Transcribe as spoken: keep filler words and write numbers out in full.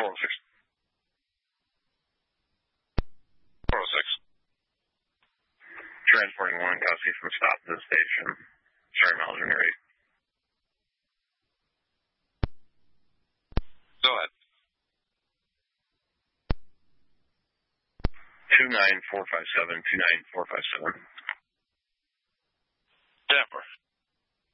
four oh six. four oh six. Transporting one, Kelsey from stop to the station. Sorry, miles when you're ready. Go ahead. two nine four five seven, two nine four five seven. Denver.